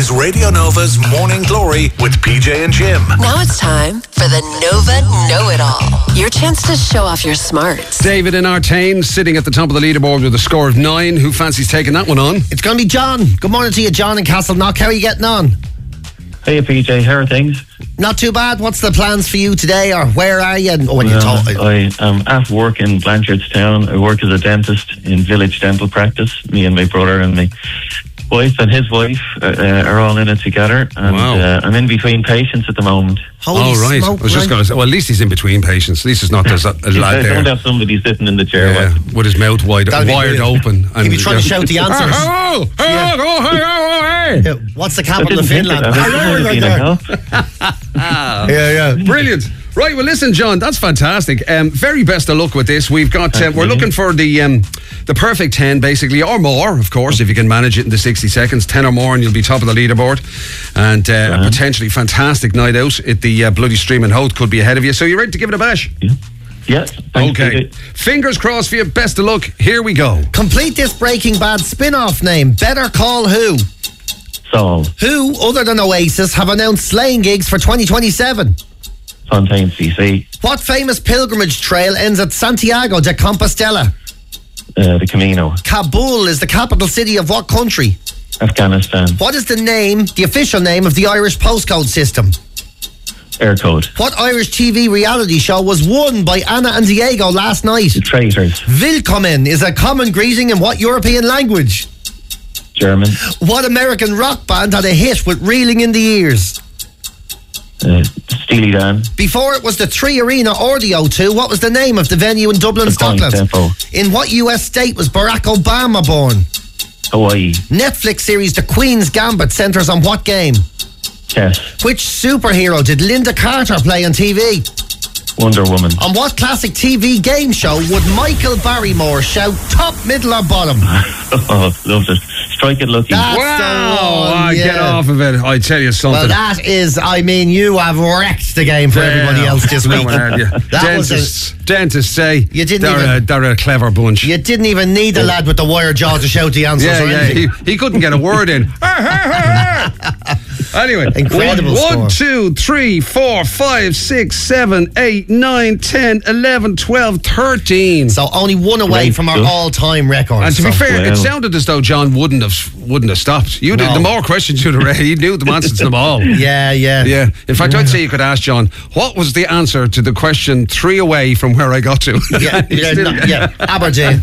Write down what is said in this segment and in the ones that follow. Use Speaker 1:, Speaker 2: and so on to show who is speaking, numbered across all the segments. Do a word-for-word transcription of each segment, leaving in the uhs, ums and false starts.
Speaker 1: is Radio Nova's Morning Glory with P J and Jim.
Speaker 2: Now it's time for the Nova Know-It-All. Your chance to show off your smarts.
Speaker 3: David in Artane sitting at the top of the leaderboard with a score of nine. Who fancies taking that one on?
Speaker 4: It's going to be John. Good morning to you, John in Castleknock. How are you getting on?
Speaker 5: Hey, P J. How are things?
Speaker 4: Not too bad. What's the plans for you today, or where are you? Oh, when
Speaker 5: well,
Speaker 4: you talk,
Speaker 5: I am at work in Blanchardstown. I work as a dentist in Village Dental Practice. Me and my brother and my wife and his wife uh, are all in it together. And
Speaker 3: wow.
Speaker 5: uh, I'm in between patients at the moment.
Speaker 4: Holy
Speaker 3: oh, right.
Speaker 4: smoke,
Speaker 3: I was just
Speaker 4: right?
Speaker 3: going to say, well, at least he's in between patients. At least it's not there's a, a lad
Speaker 5: I
Speaker 3: there.
Speaker 5: don't have somebody sitting in the chair.
Speaker 3: Yeah,
Speaker 5: with,
Speaker 3: with his mouth wide,
Speaker 4: That'd be
Speaker 3: wired
Speaker 4: brilliant.
Speaker 3: open.
Speaker 4: He'd be trying to shout the answers.
Speaker 3: Oh, oh,
Speaker 4: Yeah.
Speaker 3: oh, hey, oh, hey.
Speaker 4: Yeah, what's the
Speaker 5: I
Speaker 4: capital
Speaker 5: didn't
Speaker 4: of
Speaker 5: think
Speaker 4: Finland?
Speaker 5: of that. I wouldn't have been a help.
Speaker 4: Yeah, yeah.
Speaker 3: Brilliant. Right, well, listen, John, that's fantastic. Um, very best of luck with this. We've got, uh, we're looking for the um, the perfect ten, basically, or more, of course, if you can manage it in the sixty seconds. ten or more, and you'll be top of the leaderboard. And uh,
Speaker 5: Uh-huh.
Speaker 3: a potentially fantastic night out at the uh, Bloody Stream and Hoth could be ahead of you. So you're ready to give it a bash?
Speaker 5: Yeah. Yeah. Thanks,
Speaker 3: Okay.
Speaker 5: P J.
Speaker 3: Fingers crossed for you. Best of luck. Here we go.
Speaker 4: Complete this Breaking Bad spin-off name. Better Call Who?
Speaker 5: Saul.
Speaker 4: Who, other than Oasis, have announced slaying gigs for twenty twenty-seven?
Speaker 5: Fontaine C C.
Speaker 4: What famous pilgrimage trail ends at Santiago de Compostela?
Speaker 5: Uh, the Camino.
Speaker 4: Kabul is the capital city of what country?
Speaker 5: Afghanistan.
Speaker 4: What is the name, the official name of the Irish postcode system?
Speaker 5: Air Code.
Speaker 4: What Irish T V reality show was won by Anna and Diego last night?
Speaker 5: The Traitors.
Speaker 4: Willkommen is a common greeting in what European language?
Speaker 5: German.
Speaker 4: What American rock band had a hit with Reeling in the Ears?
Speaker 5: Uh, Steely Dan.
Speaker 4: Before it was the Three Arena or the O two, what was the name of the venue in Dublin,
Speaker 5: The Point
Speaker 4: Scotland?
Speaker 5: Depot.
Speaker 4: In what U S state was Barack Obama born?
Speaker 5: Hawaii.
Speaker 4: Netflix series The Queen's Gambit centres on what game?
Speaker 5: Chess.
Speaker 4: Which superhero did Linda Carter play on T V?
Speaker 5: Wonder Woman.
Speaker 4: On what classic T V game show would Michael Barrymore shout top, middle or bottom?
Speaker 5: Oh, loved it. Strike it lucky.
Speaker 4: That's
Speaker 3: Wow.
Speaker 4: the one,
Speaker 3: Ah,
Speaker 4: yeah.
Speaker 3: Get off of it. I tell you something.
Speaker 4: Well, that is, I mean, you have wrecked the game for everybody else this week. That was a-
Speaker 3: Dentists, dentists say
Speaker 4: You didn't
Speaker 3: they're,
Speaker 4: even-
Speaker 3: a, they're a clever bunch.
Speaker 4: You didn't even need the lad with the wire jaw to shout the answers
Speaker 3: yeah,
Speaker 4: or
Speaker 3: yeah.
Speaker 4: anything.
Speaker 3: He, he couldn't get a word in. Anyway,
Speaker 4: Incredible
Speaker 3: one, one,
Speaker 4: score.
Speaker 3: two, three, four, five, six, seven, eight, nine, ten, eleven, twelve, thirteen.
Speaker 4: So only one away
Speaker 5: Great
Speaker 4: from our
Speaker 5: stuff.
Speaker 4: all-time record.
Speaker 3: And to be
Speaker 4: So-
Speaker 3: fair,
Speaker 5: Wow.
Speaker 3: it sounded as though John wouldn't have wouldn't have stopped. You did
Speaker 4: No.
Speaker 3: the more questions you'd have read. He knew the answers to them all.
Speaker 4: Yeah, yeah.
Speaker 3: Yeah. In fact, I'd say you could ask John, what was the answer to the question three away from where I got to?
Speaker 4: Yeah,
Speaker 3: He's
Speaker 4: yeah,
Speaker 3: still-
Speaker 4: no, yeah. Aberdeen.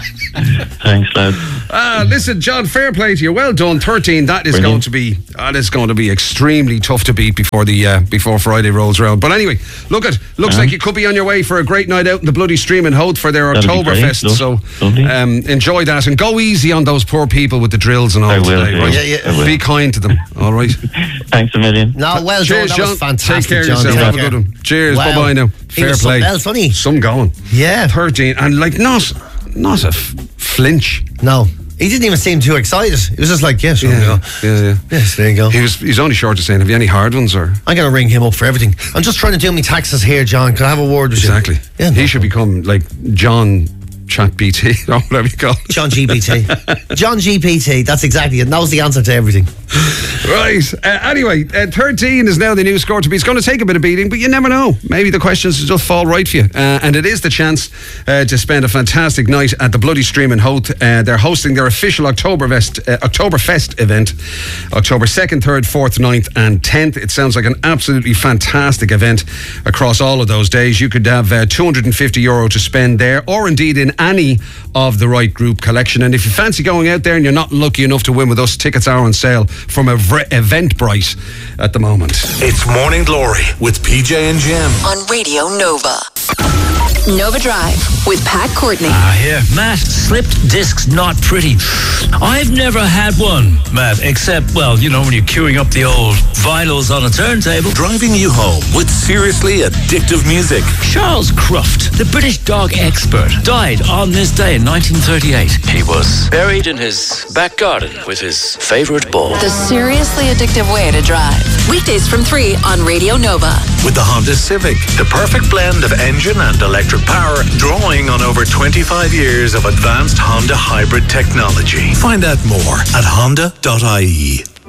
Speaker 5: Thanks, lad.
Speaker 3: Ah, listen, John, fair play to you. Well done, thirteen. That is
Speaker 5: Brilliant.
Speaker 3: going to be that is going to be extremely tough to beat before the uh, before Friday rolls around. But anyway, look at looks
Speaker 5: Uh-huh.
Speaker 3: like you could be on your way for a great night out in the Bloody Stream in Hoth for their
Speaker 5: That'll be great.
Speaker 3: Oktoberfest.
Speaker 5: Lo-
Speaker 3: So
Speaker 5: lovely.
Speaker 3: um, enjoy that and go easy on those poor people with the drills and all
Speaker 5: I will
Speaker 3: today,
Speaker 5: do.
Speaker 3: right?
Speaker 4: Yeah, yeah.
Speaker 5: I will.
Speaker 3: Be kind to them. All right.
Speaker 5: Thanks a million.
Speaker 4: No, well
Speaker 3: Cheers,
Speaker 4: done. That
Speaker 3: John.
Speaker 4: was fantastic,
Speaker 3: Take care of
Speaker 4: John.
Speaker 3: yourself.
Speaker 4: Take
Speaker 3: Have a
Speaker 4: care.
Speaker 3: good one. Cheers.
Speaker 4: Wow.
Speaker 3: Bye bye now.
Speaker 4: He
Speaker 3: Fair
Speaker 4: was
Speaker 3: play.
Speaker 4: something else, wasn't he?
Speaker 3: Some going.
Speaker 4: Yeah.
Speaker 3: thirteen and like not not a f- flinch.
Speaker 4: No. He didn't even seem too excited. He was just like, yes, yeah,
Speaker 3: Yeah, yeah, yeah.
Speaker 4: yes, there you go.
Speaker 3: He was he's only short of saying, have you any hard ones or
Speaker 4: I'm going to ring him up for everything. I'm just trying to do my taxes here, John. Can I have a word with
Speaker 3: exactly?
Speaker 4: you? Yeah,
Speaker 3: he
Speaker 4: no.
Speaker 3: should become like John Chat B T or whatever you call it.
Speaker 4: John G P T. John G P T. That's exactly it. Knows the answer to everything.
Speaker 3: Right. Uh, anyway, uh, thirteen is now the new score to beat. It's going to take a bit of beating, but you never know. Maybe the questions will just fall right for you. Uh, and it is the chance uh, to spend a fantastic night at the Bloody Stream in Hoth. Uh, they're hosting their official Oktoberfest, uh, Oktoberfest event, October second, third, fourth, ninth and tenth. It sounds like an absolutely fantastic event across all of those days. You could have uh, two hundred fifty euro to spend there, or indeed in any of the right group collection. And if you fancy going out there and you're not lucky enough to win with us, tickets are on sale from Evre- Eventbrite at the moment.
Speaker 1: It's Morning Glory with P J and Jim.
Speaker 2: On Radio Nova. Nova Drive with Pat Courtney.
Speaker 6: Ah, here. Matt, slipped discs not pretty. I've never had one, Matt, except, well, you know, when you're queuing up the old vinyls on a turntable.
Speaker 1: Driving you home with seriously addictive music.
Speaker 6: Charles Cruft, the British dog expert, died on this day in nineteen thirty-eight. He was buried in his back garden with his favourite ball.
Speaker 2: The seriously addictive way to drive. Weekdays from three on Radio Nova.
Speaker 1: With the Honda Civic, the perfect blend of engine and electric power, drawing on over twenty-five years of advanced Honda hybrid technology. Find out more at honda dot I E.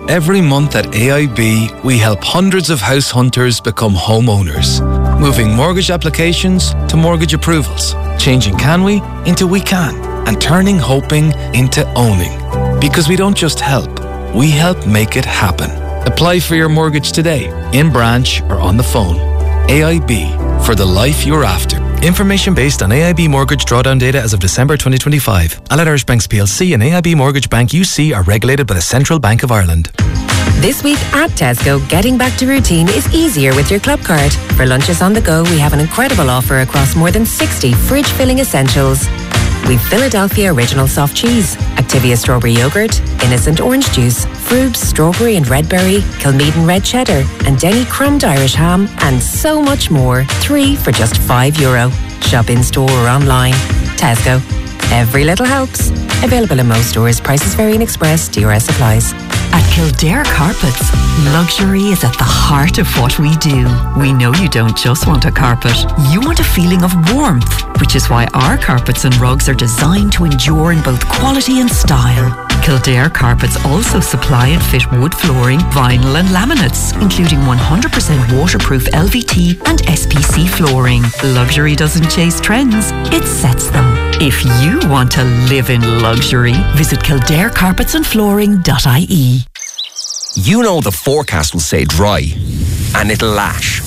Speaker 7: Every month at A I B, we help hundreds of house hunters become homeowners, moving mortgage applications to mortgage approvals, changing can we into we can, and turning hoping into owning. Because we don't just help, we help make it happen. Apply for your mortgage today, in branch or on the phone. A I B, for the life you're after. Information based on A I B mortgage drawdown data as of December twenty twenty-five. Allied Irish Banks P L C and A I B Mortgage Bank U C are regulated by the Central Bank of Ireland.
Speaker 8: This week at Tesco, getting back to routine is easier with your club card. For lunches on the go, we have an incredible offer across more than sixty fridge-filling essentials. We've Philadelphia Original Soft Cheese, Activia Strawberry Yogurt, Innocent Orange Juice, Frubes Strawberry and Red Berry, Kilmeaden Red Cheddar, and Denny Crumbed Irish Ham, and so much more. Three for just five euro. Shop in store or online. Tesco. Every little helps. Available in most stores. Prices vary in Express. D R S applies.
Speaker 9: At Kildare Carpets, luxury is at the heart of what we do. We know you don't just want a carpet, you want a feeling of warmth, which is why our carpets and rugs are designed to endure in both quality and style. Kildare Carpets also supply and fit wood flooring, vinyl and laminates, including one hundred percent waterproof L V T and S P C flooring. Luxury doesn't chase trends, it sets them. If you want to live in luxury, visit kildare carpets and flooring dot I E.
Speaker 10: You know the forecast will say dry, and it'll lash.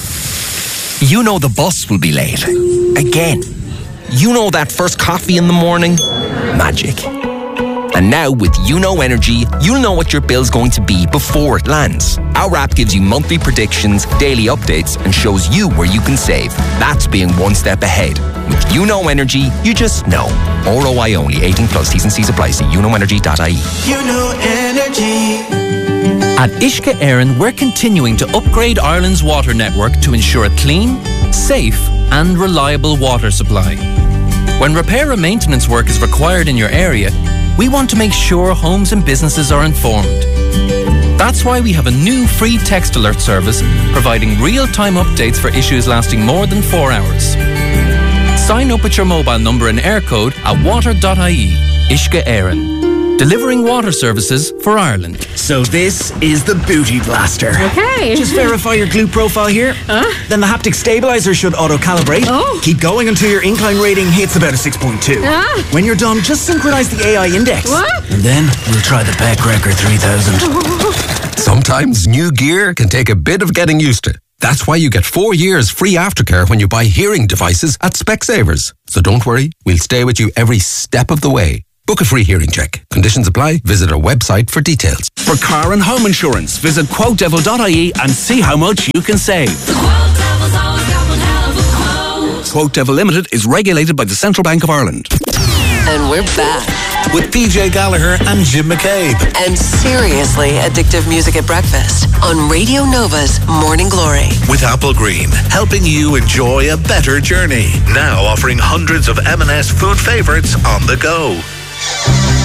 Speaker 10: You know the bus will be late. Again. You know that first coffee in the morning? Magic. And now with YouKnow Energy, you'll know what your bill's going to be before it lands. Our app gives you monthly predictions, daily updates, and shows you where you can save. That's being one step ahead. With YouKnow Energy, you just know. R O I only, eighteen plus, T's and C's apply. See you know energy dot I E.
Speaker 11: YouKnow Energy.
Speaker 12: At Uisce Éireann, we're continuing to upgrade Ireland's water network to ensure a clean, safe, and reliable water supply. When repair and maintenance work is required in your area, we want to make sure homes and businesses are informed. That's why we have a new free text alert service providing real-time updates for issues lasting more than four hours. Sign up with your mobile number and air code at water dot I E. Uisce Éireann. Delivering water services for Ireland.
Speaker 13: So this is the Booty Blaster.
Speaker 14: Okay.
Speaker 13: Just verify your glute profile here.
Speaker 14: Huh?
Speaker 13: Then the haptic stabilizer should auto-calibrate.
Speaker 14: Oh.
Speaker 13: Keep going until your incline rating hits about a six point two.
Speaker 14: Ah.
Speaker 13: When you're done, just synchronize the A I index.
Speaker 14: What?
Speaker 13: And then we'll try the Peck Wrecker three thousand.
Speaker 15: Sometimes new gear can take a bit of getting used to. That's why you get four years free aftercare when you buy hearing devices at Specsavers. So don't worry, we'll stay with you every step of the way. Book a free hearing check. Conditions apply. Visit our website for details.
Speaker 16: For car and home insurance, visit quote devil dot I E and see how much you can save. Quote Devil Limited is regulated by the Central Bank of Ireland.
Speaker 2: And we're back.
Speaker 1: With P J Gallagher and Jim McCabe.
Speaker 2: And seriously addictive music at breakfast on Radio Nova's Morning Glory.
Speaker 1: With Apple Green, helping you enjoy a better journey. Now offering hundreds of M and S food favourites on the go.